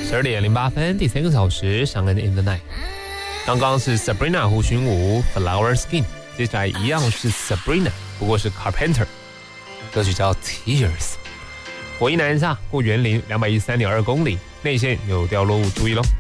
12:08，第3个小时，上恩 in the night。刚刚是 Sabrina 胡寻武 Flower Skin， 接下来一样是 Sabrina， 不过是 Carpenter， 歌曲叫 Tears。火一南下过园林213.2公里，内线有掉落物，注意咯。